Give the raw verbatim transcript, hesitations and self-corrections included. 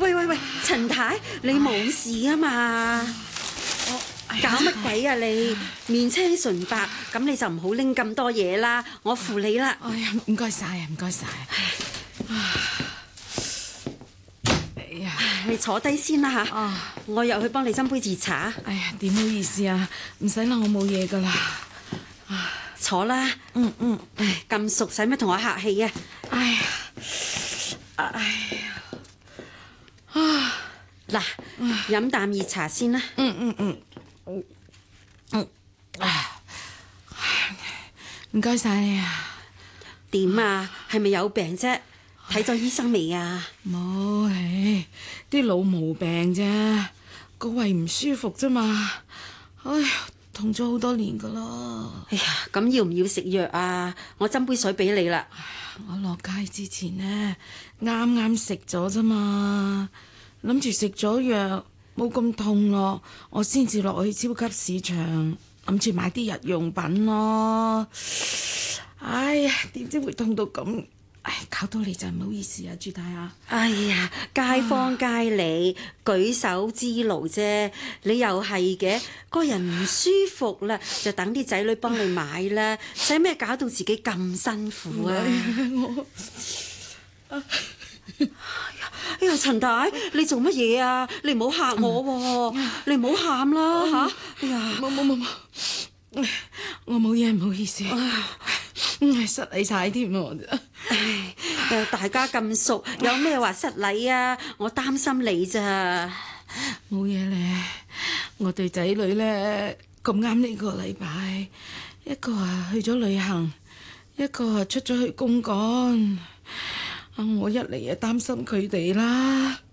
喂喂喂，陳太，你冇事啊嘛？搞乜鬼啊你？面青唇白，咁你就唔好拎咁多嘢啦，我扶你啦。 哎呀，唔該晒啊，唔該晒。哎呀， 你坐低先啦吓， 哦， 我入去幫你斟杯熱茶。 哎呀，點好意思啊，唔使啦，我冇嘢噶啦。 坐啦。 嗯嗯， 唉，咁熟使乜同我客氣啊？ 哎呀，哎呀，啊， 嗱，飲啖熱茶先啦。 嗯嗯嗯，嗯嗯，啊，唔該晒你啊。 點啊？係咪有病啫？睇咗醫生未啊？ 冇，唉，啲老毛病啫，個胃唔舒服啫嘛。哎呀，痛咗好多年噶啦。 哎呀，咁要唔要食藥啊？我斟杯水俾你啦。 我落街之前呢，啱啱食咗啫嘛，諗住食咗藥冇咁痛咯，我先至落去超級市場，諗住買啲日用品咯。哎呀，點知會痛到咁？唉，搞到你就唔好意思啊，朱太啊！ 哎呀，街坊街里，舉手之勞啫。你又係嘅，個人唔舒服啦，就等啲仔女幫你買啦，使咩搞到自己咁辛苦啊？ 我哎呀，陳太，你做乜嘢啊？你唔好嚇我喎，你唔好喊啦嚇！哎呀， 冇冇冇冇，我冇嘢，唔好意思。唉，失禮晒添我。 唉，誒，大家咁熟，有咩話失禮啊？我擔心你咋。 冇嘢咧，我對仔女咧咁啱呢個禮拜，一個啊去咗旅行，一個啊出咗去公幹。啊，我一嚟啊擔心佢哋啦，